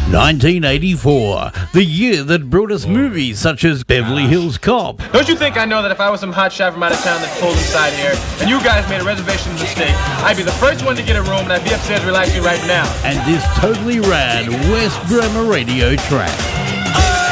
1984, the year that brought us movies such as Beverly Hills Cop. Don't you think I know that if I was some hot shot from out of town that pulled inside here, and you guys made a reservation mistake, I'd be the first one to get a room and I'd be upstairs relaxing right now. And this totally rad West Bremer radio track.